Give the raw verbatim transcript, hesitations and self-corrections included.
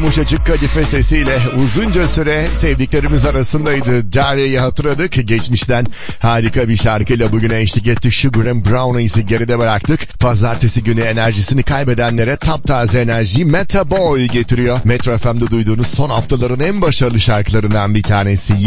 yumuşacık kadife sesiyle uzunca süre sevdiklerimiz arasındaydı. Jaria'yı hatırladık. Geçmişten harika bir şarkıyla bugüne eşlik ettik. Sugar and Brownies'i geride bıraktık. Pazartesi günü enerjisini kaybedenlere taptaze enerjiyi Meta Boy getiriyor. Metro F M'de duyduğunuz son haftaların en başarılı şarkılarından bir tanesi.